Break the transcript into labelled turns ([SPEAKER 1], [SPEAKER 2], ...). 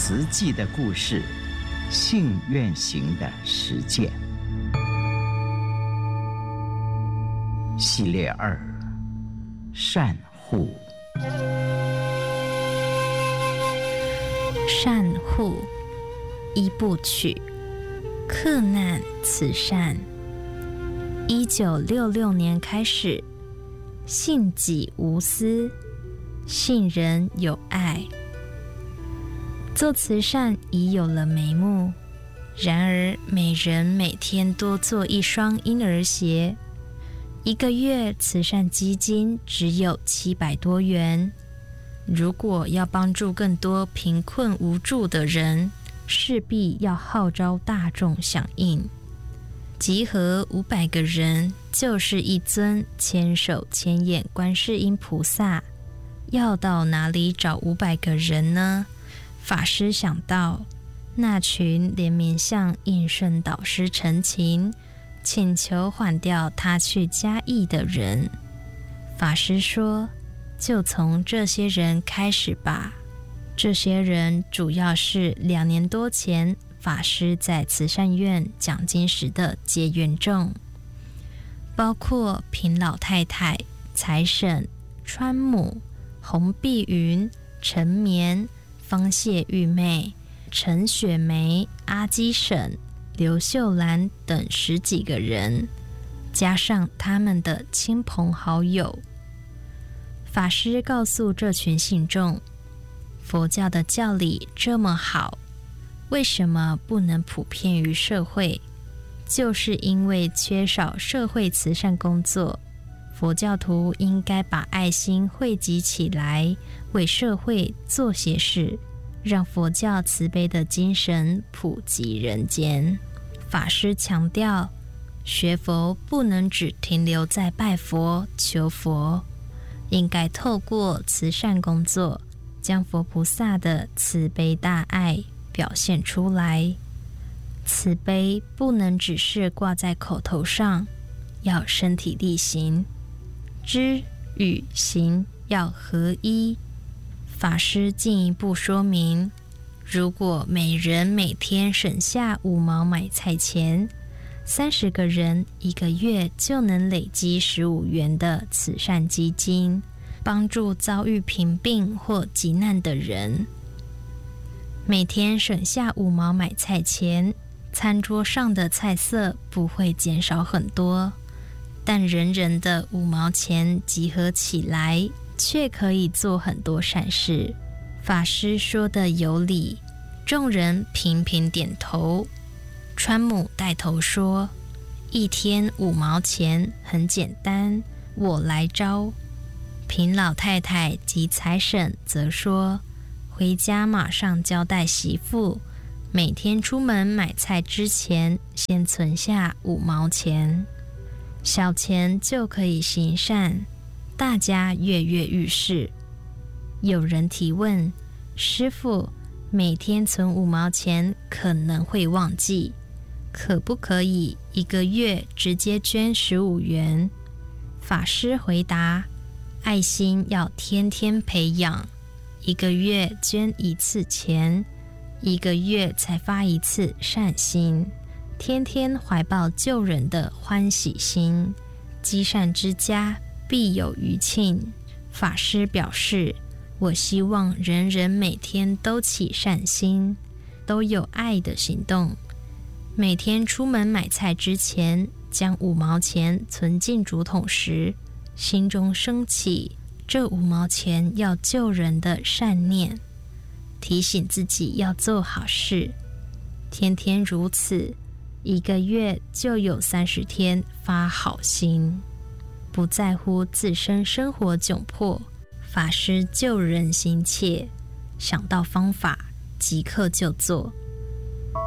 [SPEAKER 1] 慈济的故事，信愿行的实践系列2：善护。
[SPEAKER 2] 善护一部曲，克难慈善。1966年开始，信己无私，信人有爱。做慈善已有了眉目，然而每人每天多做一双婴儿鞋，1个月慈善基金只有700多元。如果要帮助更多贫困无助的人，势必要号召大众响应。集合500个人，就是一尊千手千眼观世音菩萨。要到哪里找500个人呢？法师想到，那群连绵向应顺导师陈情，请求缓调他去嘉义的人。法师说，就从这些人开始吧。这些人主要是2年多前法师在慈善院讲经时的结缘众，包括平老太太、财婶、川母、洪碧云、陈绵、方谢玉妹、陈雪梅、阿基婶、刘秀兰等10几个人，加上他们的亲朋好友。法师告诉这群信众，佛教的教理这么好，为什么不能普遍于社会？就是因为缺少社会慈善工作，佛教徒应该把爱心汇集起来，为社会做些事，让佛教慈悲的精神普及人间。法师强调，学佛不能只停留在拜佛求佛，应该透过慈善工作，将佛菩萨的慈悲大爱表现出来。慈悲不能只是挂在口头上，要身体力行，知与行要合一。法师进一步说明，如果每人每天省下5毛买菜钱，30个人1个月就能累积15元的慈善基金，帮助遭遇贫病或急难的人。每天省下5毛买菜钱，餐桌上的菜色不会减少很多，但人人的5毛钱集合起来，却可以做很多善事。法师说的有理，众人频频点头。川母带头说，一天5毛钱很简单，我来招。平老太太及财婶则说，回家马上交代媳妇，每天出门买菜之前先存下5毛钱，小钱就可以行善，大家跃跃欲试。有人提问，师父，每天存5毛钱可能会忘记，可不可以1个月直接捐15元？法师回答，爱心要天天培养，1个月捐1次钱，1个月才发1次善心，天天怀抱救人的欢喜心，积善之家必有余庆。法师表示，我希望人人每天都起善心，都有爱的行动。每天出门买菜之前，将5毛钱存进竹筒时，心中升起这5毛钱要救人的善念，提醒自己要做好事，天天如此，1个月就有30天发好心。不在乎自身生活窘迫，法师救人心切，想到方法即刻就做。